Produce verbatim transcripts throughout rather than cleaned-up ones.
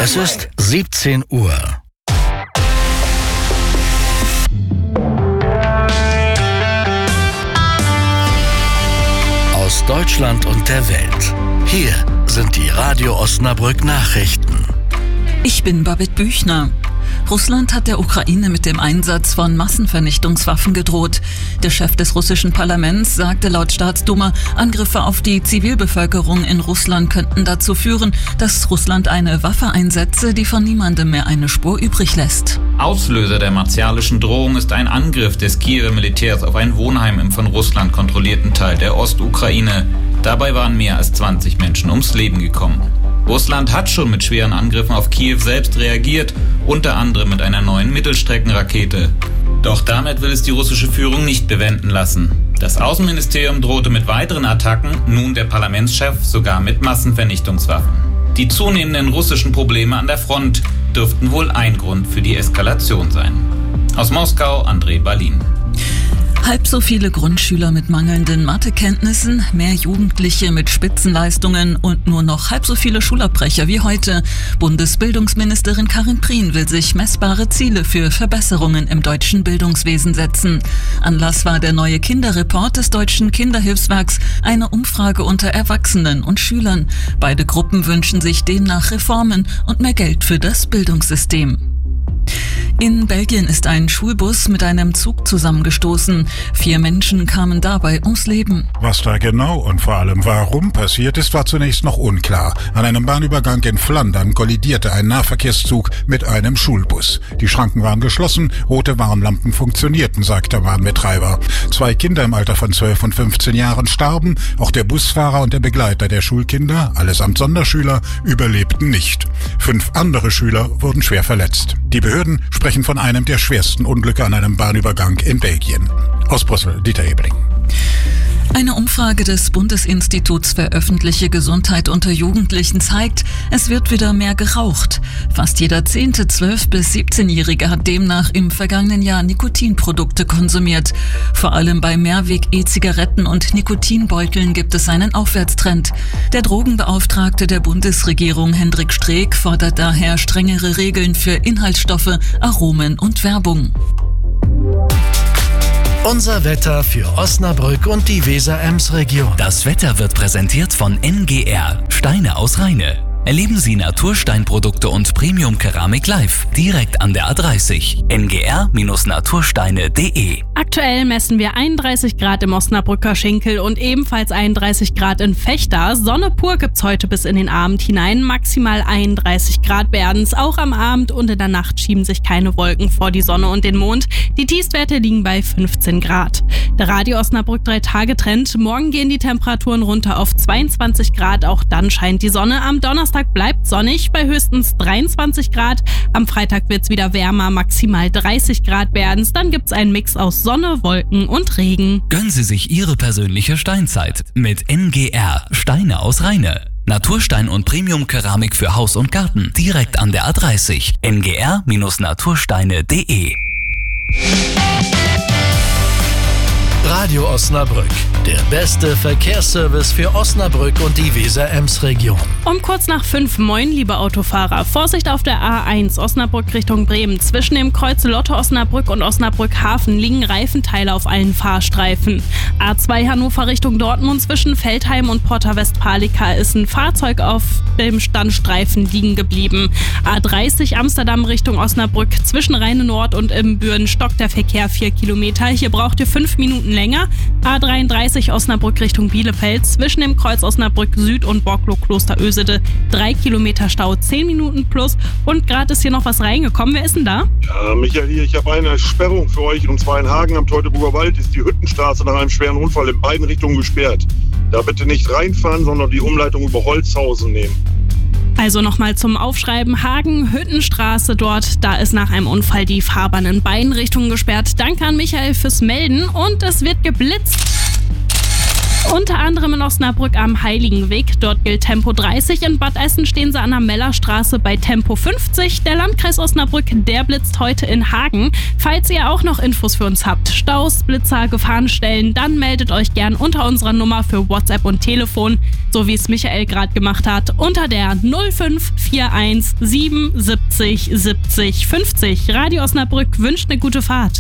Es ist siebzehn Uhr. Aus Deutschland und der Welt. Hier sind die Radio Osnabrück Nachrichten. Ich bin Babette Büchner. Russland hat der Ukraine mit dem Einsatz von Massenvernichtungswaffen gedroht. Der Chef des russischen Parlaments sagte laut Staatsduma, Angriffe auf die Zivilbevölkerung in Russland könnten dazu führen, dass Russland eine Waffe einsetze, die von niemandem mehr eine Spur übrig lässt. Auslöser der martialischen Drohung ist ein Angriff des Kiewer Militärs auf ein Wohnheim im von Russland kontrollierten Teil der Ostukraine. Dabei waren mehr als zwanzig Menschen ums Leben gekommen. Russland hat schon mit schweren Angriffen auf Kiew selbst reagiert, unter anderem mit einer neuen Mittelstreckenrakete. Doch damit will es die russische Führung nicht bewenden lassen. Das Außenministerium drohte mit weiteren Attacken, nun der Parlamentschef sogar mit Massenvernichtungswaffen. Die zunehmenden russischen Probleme an der Front dürften wohl ein Grund für die Eskalation sein. Aus Moskau, André Balin. Halb so viele Grundschüler mit mangelnden Mathekenntnissen, mehr Jugendliche mit Spitzenleistungen und nur noch halb so viele Schulabbrecher wie heute. Bundesbildungsministerin Karin Prien will sich messbare Ziele für Verbesserungen im deutschen Bildungswesen setzen. Anlass war der neue Kinderreport des Deutschen Kinderhilfswerks, eine Umfrage unter Erwachsenen und Schülern. Beide Gruppen wünschen sich demnach Reformen und mehr Geld für das Bildungssystem. In Belgien ist ein Schulbus mit einem Zug zusammengestoßen. Vier Menschen kamen dabei ums Leben. Was da genau und vor allem warum passiert ist, war zunächst noch unklar. An einem Bahnübergang in Flandern kollidierte ein Nahverkehrszug mit einem Schulbus. Die Schranken waren geschlossen, rote Warnlampen funktionierten, sagt der Bahnbetreiber. Zwei Kinder im Alter von zwölf und fünfzehn Jahren starben. Auch der Busfahrer und der Begleiter der Schulkinder, allesamt Sonderschüler, überlebten nicht. Fünf andere Schüler wurden schwer verletzt. Die Behörden sprechen von einem der schwersten Unglücke an einem Bahnübergang in Belgien. Aus Brüssel, Dieter Ebling. Eine Umfrage des Bundesinstituts für öffentliche Gesundheit unter Jugendlichen zeigt, es wird wieder mehr geraucht. Fast jeder zehnte zwölf- bis siebzehnjährige hat demnach im vergangenen Jahr Nikotinprodukte konsumiert. Vor allem bei Mehrweg-E-Zigaretten und Nikotinbeuteln gibt es einen Aufwärtstrend. Der Drogenbeauftragte der Bundesregierung Hendrik Streeck fordert daher strengere Regeln für Inhaltsstoffe, Aromen und Werbung. Unser Wetter für Osnabrück und die Weser-Ems-Region. Das Wetter wird präsentiert von N G R, Steine aus Rheine. Erleben Sie Natursteinprodukte und Premium-Keramik live, direkt an der A dreißig. N G R Natursteine punkt de. Aktuell messen wir einunddreißig Grad im Osnabrücker Schinkel und ebenfalls einunddreißig Grad in Vechta. Sonne pur gibt's heute bis in den Abend hinein. Maximal einunddreißig Grad werden's. Auch am Abend und in der Nacht schieben sich keine Wolken vor die Sonne und den Mond. Die Tiefstwerte liegen bei fünfzehn Grad. Der Radio Osnabrück drei Tage Trend. Morgen gehen die Temperaturen runter auf zweiundzwanzig Grad. Auch dann scheint die Sonne. Am Donnerstag bleibt sonnig bei höchstens dreiundzwanzig Grad. Am Freitag wird's wieder wärmer, maximal dreißig Grad werden's. Dann gibt's einen Mix aus Sonne, Wolken und Regen. Gönnen Sie sich Ihre persönliche Steinzeit mit N G R, Steine aus Rheine. Naturstein und Premium-Keramik für Haus und Garten, direkt an der A dreißig. N G R Natursteine punkt de. Radio Osnabrück, der beste Verkehrsservice für Osnabrück und die Weser-Ems-Region. Um kurz nach fünf, moin, liebe Autofahrer. Vorsicht auf der A eins, Osnabrück Richtung Bremen. Zwischen dem Kreuz Lotte Osnabrück und Osnabrück Hafen liegen Reifenteile auf allen Fahrstreifen. A zwei Hannover Richtung Dortmund, zwischen Feldheim und Porta Westfalica ist ein Fahrzeug auf dem Standstreifen liegen geblieben. A dreißig Amsterdam Richtung Osnabrück, zwischen Rheine Nord und Ibbenbüren stockt der Verkehr vier Kilometer. Hier braucht ihr fünf Minuten länger. A dreiunddreißig Osnabrück Richtung Bielefeld, zwischen dem Kreuz Osnabrück Süd und Borklow Kloster Ösede drei Kilometer Stau, zehn Minuten plus. Und gerade ist hier noch was reingekommen. Wer ist denn da? Ja, Michael hier, ich habe eine Sperrung für euch, und zwar in Hagen am Teutoburger Wald ist die Hüttenstraße nach einem schweren Unfall in beiden Richtungen gesperrt. Da bitte nicht reinfahren, sondern die Umleitung über Holzhausen nehmen. Also nochmal zum Aufschreiben: Hagen, Hüttenstraße dort, da ist nach einem Unfall die Fahrbahn in beiden Richtungen gesperrt. Danke an Michael fürs Melden und es wird geblitzt. Unter anderem in Osnabrück am Heiligenweg. Dort gilt Tempo dreißig. In Bad Essen stehen sie an der Mellerstraße bei Tempo fünfzig. Der Landkreis Osnabrück, der blitzt heute in Hagen. Falls ihr auch noch Infos für uns habt, Staus, Blitzer, Gefahrenstellen, dann meldet euch gern unter unserer Nummer für WhatsApp und Telefon, so wie es Michael gerade gemacht hat, unter der null fünf vier eins sieben siebzig siebzig fünfzig. Radio Osnabrück wünscht eine gute Fahrt.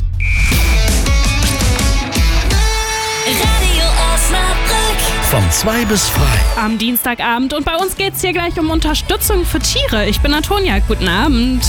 Von zwei bis frei. Am Dienstagabend und bei uns geht's hier gleich um Unterstützung für Tiere. Ich bin Antonia, guten Abend.